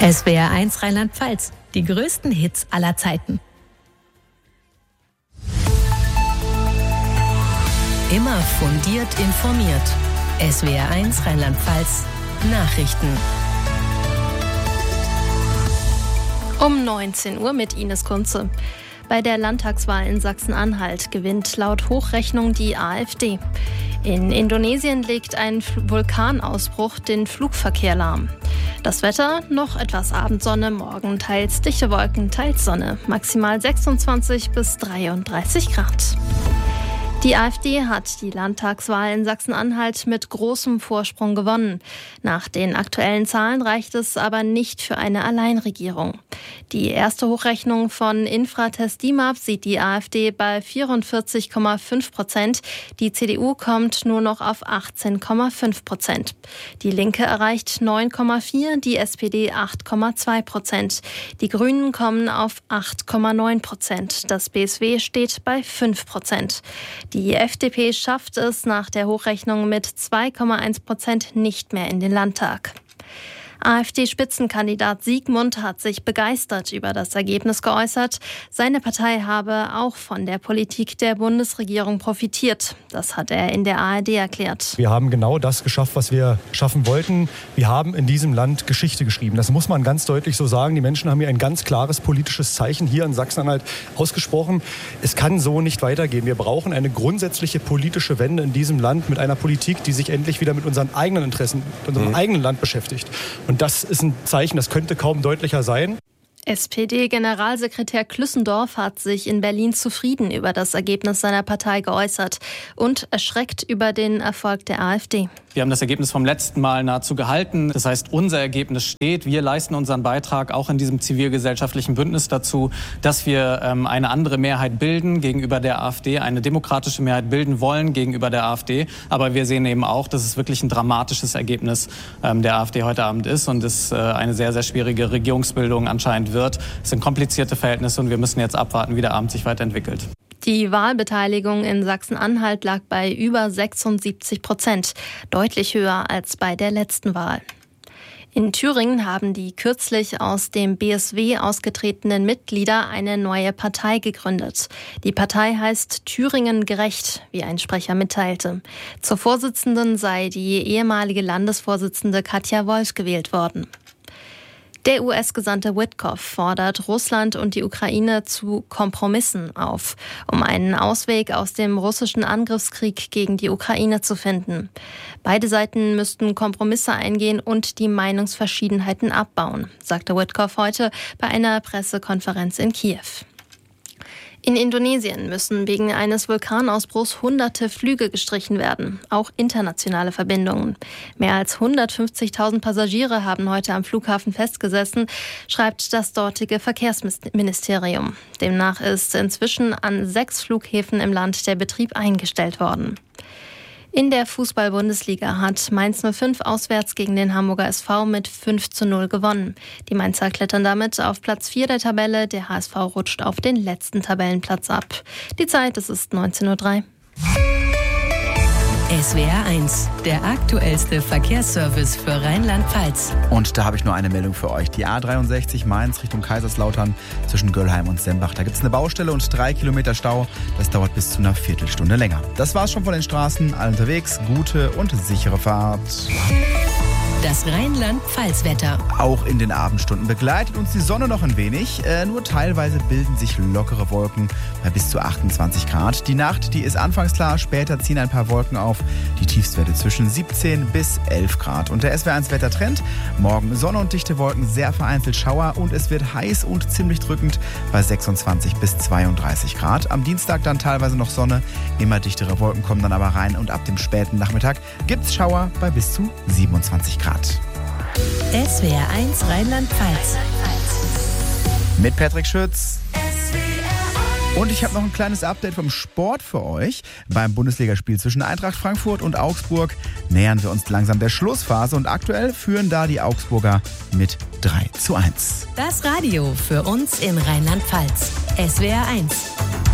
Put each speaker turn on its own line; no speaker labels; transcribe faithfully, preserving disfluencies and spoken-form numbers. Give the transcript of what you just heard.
S W R eins Rheinland-Pfalz. Die größten Hits aller Zeiten.
Immer fundiert informiert. S W R eins Rheinland-Pfalz Nachrichten.
Um neunzehn Uhr mit Ines Kunze. Bei der Landtagswahl in Sachsen-Anhalt gewinnt laut Hochrechnung die AfD. In Indonesien legt ein Vulkanausbruch den Flugverkehr lahm. Das Wetter, noch etwas Abendsonne, morgen teils dichte Wolken, teils Sonne. Maximal sechsundzwanzig bis dreiunddreißig Grad. Die AfD hat die Landtagswahl in Sachsen-Anhalt mit großem Vorsprung gewonnen. Nach den aktuellen Zahlen reicht es aber nicht für eine Alleinregierung. Die erste Hochrechnung von Infratest DIMAP sieht die AfD bei vierundvierzig Komma fünf Prozent. Die C D U kommt nur noch auf achtzehn Komma fünf Prozent. Die Linke erreicht neun Komma vier, die S P D acht Komma zwei Prozent. Die Grünen kommen auf acht Komma neun Prozent. Das B S W steht bei fünf Prozent. Die F D P schafft es nach der Hochrechnung mit zwei Komma eins Prozent nicht mehr in den Landtag. AfD-Spitzenkandidat Siegmund hat sich begeistert über das Ergebnis geäußert. Seine Partei habe auch von der Politik der Bundesregierung profitiert. Das hat er in der A R D erklärt.
Wir haben genau das geschafft, was wir schaffen wollten. Wir haben in diesem Land Geschichte geschrieben. Das muss man ganz deutlich so sagen. Die Menschen haben hier ein ganz klares politisches Zeichen hier in Sachsen-Anhalt ausgesprochen. Es kann so nicht weitergehen. Wir brauchen eine grundsätzliche politische Wende in diesem Land mit einer Politik, die sich endlich wieder mit unseren eigenen Interessen, mit unserem mhm. eigenen Land beschäftigt. Und das ist ein Zeichen, das könnte kaum deutlicher sein.
S P D-Generalsekretär Klüssendorf hat sich in Berlin zufrieden über das Ergebnis seiner Partei geäußert und erschreckt über den Erfolg der AfD.
Wir haben das Ergebnis vom letzten Mal nahezu gehalten. Das heißt, unser Ergebnis steht. Wir leisten unseren Beitrag auch in diesem zivilgesellschaftlichen Bündnis dazu, dass wir ähm, eine andere Mehrheit bilden gegenüber der AfD, eine demokratische Mehrheit bilden wollen gegenüber der AfD. Aber wir sehen eben auch, dass es wirklich ein dramatisches Ergebnis ähm, der AfD heute Abend ist und es äh, eine sehr, sehr schwierige Regierungsbildung anscheinend wird. Es sind komplizierte Verhältnisse und wir müssen jetzt abwarten, wie der Abend sich weiterentwickelt.
Die Wahlbeteiligung in Sachsen-Anhalt lag bei über sechsundsiebzig Prozent, deutlich höher als bei der letzten Wahl. In Thüringen haben die kürzlich aus dem B S W ausgetretenen Mitglieder eine neue Partei gegründet. Die Partei heißt Thüringen gerecht, wie ein Sprecher mitteilte. Zur Vorsitzenden sei die ehemalige Landesvorsitzende Katja Wolf gewählt worden. Der U S-Gesandte Witkoff fordert Russland und die Ukraine zu Kompromissen auf, um einen Ausweg aus dem russischen Angriffskrieg gegen die Ukraine zu finden. Beide Seiten müssten Kompromisse eingehen und die Meinungsverschiedenheiten abbauen, sagte Witkoff heute bei einer Pressekonferenz in Kiew. In Indonesien müssen wegen eines Vulkanausbruchs hunderte Flüge gestrichen werden, auch internationale Verbindungen. Mehr als hundertfünfzigtausend Passagiere haben heute am Flughafen festgesessen, schreibt das dortige Verkehrsministerium. Demnach ist inzwischen an sechs Flughäfen im Land der Betrieb eingestellt worden. In der Fußball-Bundesliga hat Mainz null fünf auswärts gegen den Hamburger S V mit fünf zu null gewonnen. Die Mainzer klettern damit auf Platz vier der Tabelle. Der H S V rutscht auf den letzten Tabellenplatz ab. Die Zeit, es ist neunzehn Uhr drei.
S W R eins, der aktuellste Verkehrsservice für Rheinland-Pfalz.
Und da habe ich nur eine Meldung für euch. Die A dreiundsechzig Mainz Richtung Kaiserslautern zwischen Göllheim und Sembach. Da gibt es eine Baustelle und drei Kilometer Stau. Das dauert bis zu einer Viertelstunde länger. Das war's schon von den Straßen. Alle unterwegs. Gute und sichere Fahrt.
Das Rheinland-Pfalz-Wetter.
Auch in den Abendstunden begleitet uns die Sonne noch ein wenig. Äh, nur teilweise bilden sich lockere Wolken bei bis zu achtundzwanzig Grad. Die Nacht, die ist anfangs klar, später ziehen ein paar Wolken auf. Die Tiefstwerte zwischen siebzehn bis elf Grad. Und der S W R eins Wettertrend. Morgen Sonne und dichte Wolken, sehr vereinzelt Schauer. Und es wird heiß und ziemlich drückend bei sechsundzwanzig bis zweiunddreißig Grad. Am Dienstag dann teilweise noch Sonne. Immer dichtere Wolken kommen dann aber rein. Und ab dem späten Nachmittag gibt's Schauer bei bis zu siebenundzwanzig Grad.
S W R eins Rheinland-Pfalz.
Mit Patrick Schütz. Und ich habe noch ein kleines Update vom Sport für euch. Beim Bundesligaspiel zwischen Eintracht Frankfurt und Augsburg nähern wir uns langsam der Schlussphase. Und aktuell führen da die Augsburger mit drei zu eins.
Das Radio für uns in Rheinland-Pfalz. S W R eins.